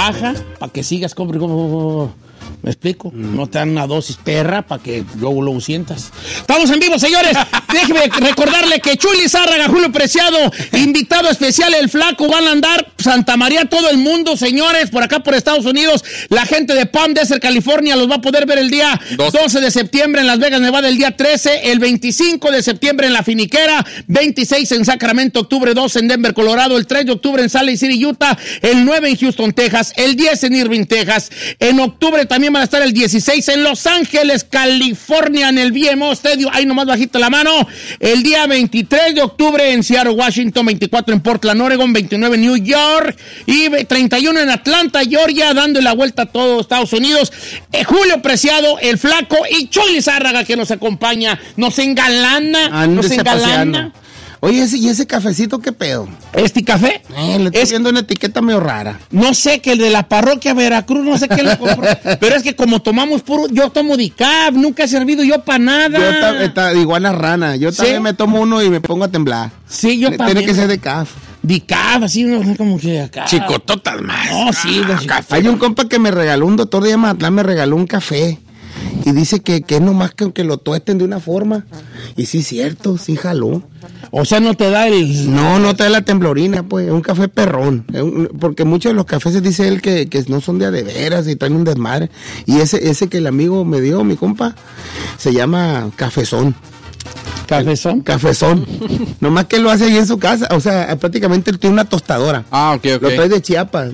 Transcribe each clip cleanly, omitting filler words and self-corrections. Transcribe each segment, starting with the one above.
baja para que sigas como... ¿Me explico? No te dan una dosis perra para que luego sientas. Estamos en vivo, señores. Déjeme recordarle que Chuy Lizárraga, Julio Preciado, invitado especial, el Flaco, van a andar Santa María, todo el mundo, señores, por acá por Estados Unidos. La gente de Palm Desert, California, los va a poder ver el día 12 de septiembre en Las Vegas, Nevada, el día 13, el 25 de septiembre en La Finiquera, 26 en Sacramento, octubre 2 en Denver, Colorado, el 3 de octubre en Salt Lake City, Utah, el 9 en Houston, Texas, el 10 en Irving, Texas. En octubre también van a estar el 16 en Los Ángeles, California, en el BMO Stadium, ahí nomás bajita la mano. El día 23 de octubre en Seattle, Washington, 24 en Portland, Oregon, 29 en New York y 31 en Atlanta, Georgia, dando la vuelta a todo Estados Unidos. Julio Preciado, el Flaco y Chuy Lizárraga que nos acompaña, nos engalana, nos engalana. Oye, ¿y ese cafecito qué pedo? ¿Este café? Le estoy viendo una etiqueta medio rara. No sé, que el de la parroquia Veracruz, no sé qué le compró. Pero es que como tomamos puro, yo tomo decaf, nunca he servido yo para nada. Yo igual a rana, yo también me tomo uno y me pongo a temblar. Sí, yo también. Tiene que ser decaf. Decaf, así, no como que acá. Chicototas más. No, sí. Café. Hay un compa que me regaló, un doctor de Mazatlán me regaló un café. Y dice que es nomás que lo tuesten de una forma. Y sí, cierto, sí jaló. O sea, no te da el... No te da la temblorina, pues. Es un café perrón. Porque muchos de los cafés se dice él que no son de veras y traen un desmadre. Y ese que el amigo me dio, mi compa, se llama Cafezón. ¿Cafezón? Cafezón. Nomás que él lo hace ahí en su casa. O sea, prácticamente él tiene una tostadora. Ok. Lo trae de Chiapas.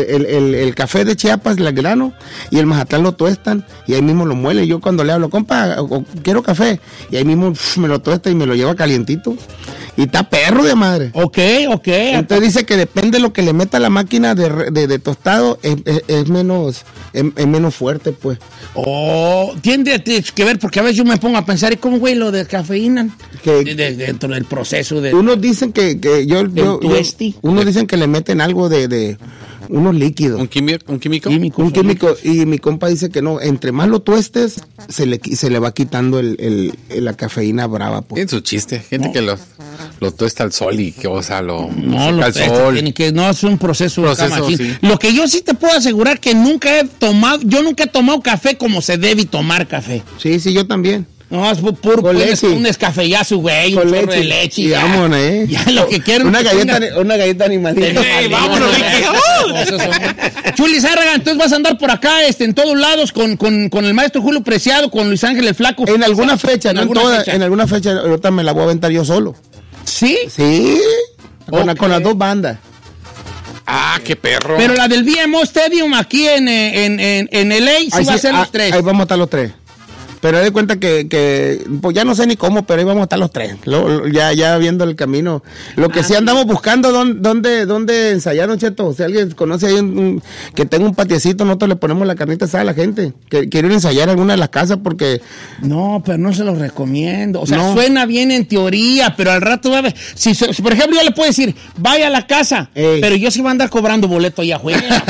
El café de Chiapas, el grano, y el Mazatlán lo tuestan y ahí mismo lo muele. Yo cuando le hablo, compa, quiero café. Y ahí mismo me lo tuesta y me lo lleva calientito. Y está perro de madre. Ok. Entonces dice que depende de lo que le meta a la máquina de tostado, es menos fuerte, pues. Tiene que ver, porque a veces yo me pongo a pensar, ¿y cómo, güey, lo de cafeína? Dentro del proceso de... Unos dicen unos dicen que le meten algo de unos líquidos. ¿Un químico? Un químico, y mi compa dice que no, entre más lo tuestes, se le va quitando la cafeína brava. Pues. Tiene su chiste, gente que lo tuesta al sol y que, o sea, lo al sol. No es un proceso sí. Lo que yo sí te puedo asegurar que nunca he tomado café como se debe tomar café. Sí, yo también. No, es puro un escafellazo, güey, un chorro de leche. Ya, vámonos, Ya lo que quiero. Una galleta animalita. Vámonos, Chuy Lizárraga, entonces vas a andar por acá, en todos lados, con el maestro Julio Preciado, con Luis Ángel el Flaco. En alguna fecha, no en todas, en alguna fecha, ahorita me la voy a aventar yo solo. ¿Sí? Sí, con las dos bandas. Ah, qué perro. Pero la del BMO Stadium aquí en LA sí va a ser los tres. Ahí vamos a estar los tres. Pero de cuenta que pues ya no sé ni cómo, pero ahí vamos a estar los tres. Ya viendo el camino. Lo que sí andamos buscando, ¿dónde ensayaron, Cheto? Si alguien conoce ahí que tenga un patiecito, nosotros le ponemos la carnita asada a la gente. Que quieren ensayar alguna de las casas porque... No, pero no se los recomiendo. O sea, suena bien en teoría, pero al rato va a ver... Si por ejemplo, yo le puedo decir, vaya a la casa, pero yo sí voy a andar cobrando boleto allá afuera.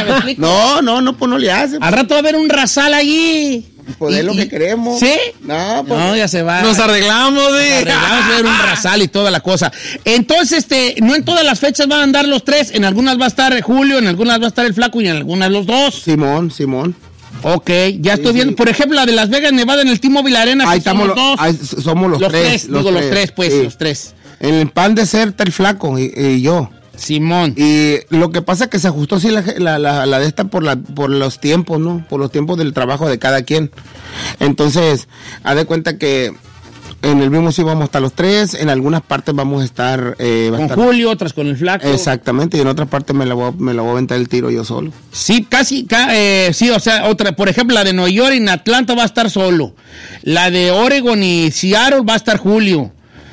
No, pues no le hace. Al rato va a haber un rasal allí. Poder lo que queremos. ¿Sí? No, ya se va. Nos arreglamos, a ver un rasal y toda la cosa. Entonces, no en todas las fechas van a andar los tres. En algunas va a estar Julio, en algunas va a estar el Flaco y en algunas los dos. Simón. Ok, ya estoy viendo. Por ejemplo, la de Las Vegas, Nevada, en el T-Mobile Arena. Ahí estamos los dos. Somos los tres. Los tres. En el Pan de Ser está el Flaco y yo. Simón. Y lo que pasa es que se ajustó así la de esta por los tiempos, ¿no? Por los tiempos del trabajo de cada quien. Entonces, haz de cuenta que en el mismo sí vamos a estar los tres, en algunas partes vamos a estar... con Julio, otras con el Flaco. Exactamente, y en otras partes me la voy a aventar el tiro yo solo. Sí, sí, o sea, otra, por ejemplo, la de Nueva York y en Atlanta va a estar solo. La de Oregon y Seattle va a estar Julio.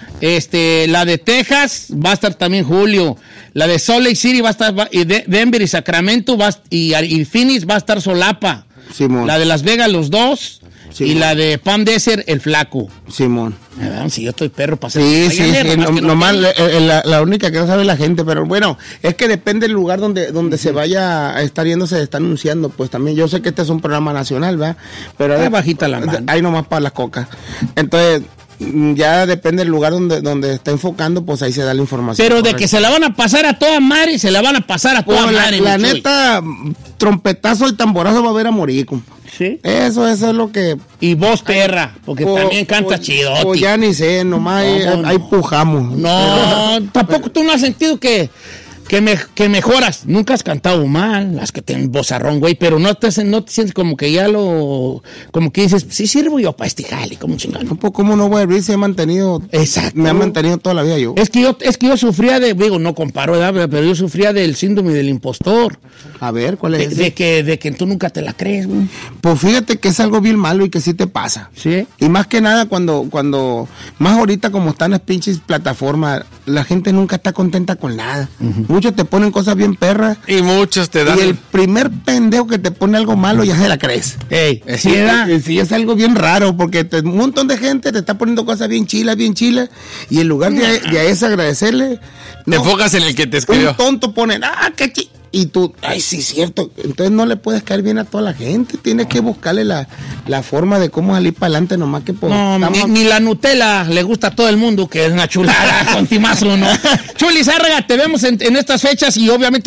La de Texas va a estar también Julio. La de Salt Lake City va a estar, y Denver y Sacramento y Phoenix va a estar Solapa. Simón. La de Las Vegas, los dos. Simón. Y la de Palm Desert, el Flaco. Simón. Si yo estoy perro para hacer. Sí. Nomás la única que no sabe la gente, pero bueno, es que depende del lugar donde se vaya a estar yendo, se está anunciando. Pues también, yo sé que este es un programa nacional, ¿verdad? Pero bajita la mano. Ahí nomás para las cocas. Entonces, Ya depende del lugar donde está enfocando, pues ahí se da la información. Pero de que se la van a pasar a toda madre, se la van a pasar a toda madre. La neta, trompetazo y tamborazo va a ver a morir, compa. ¿Sí? Eso es lo que... Y vos, perra, porque también canta chido. Pues ya ni sé, nomás ahí pujamos. No, tampoco tú no has sentido que mejoras. Nunca has cantado mal, las que tienen vozarrón, güey, pero no te sientes como que ya como que dices, sí sirvo yo para este jale, como chingado. No, pues cómo no voy a abrir, se he mantenido. Exacto. Me ha mantenido toda la vida yo. Es que yo sufría digo, no comparo, ¿verdad? Pero yo sufría del síndrome del impostor. A ver, ¿cuál es? De que tú nunca te la crees, güey. Pues fíjate que es algo bien malo y que sí te pasa. Sí. Y más que nada cuando más ahorita como están las pinches plataformas, la gente nunca está contenta con nada. Muchos te ponen cosas bien perras. Y muchos te dan. Y el primer pendejo que te pone algo malo ya se la crees. Ey, sí, sí, es algo bien raro porque un montón de gente te está poniendo cosas bien chilas, y en lugar de a ese agradecerle, Te enfocas en el que te escribió. un tonto pone, qué y tú, ay, sí, cierto. Entonces no le puedes caer bien a toda la gente. Tienes que buscarle la forma de cómo salir para adelante, nomás que pues, no, ni la Nutella le gusta a todo el mundo, que es una chulada con timazo, ¿no? Chuli Zárraga, te vemos en estas fechas y obviamente